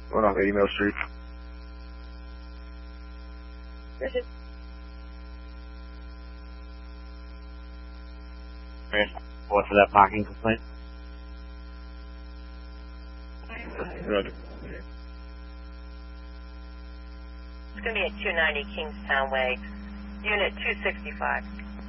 Going off 80 Mill Street. What for that parking complaint? Roger. It's going to be at 290 Kingstown Way, Unit 265.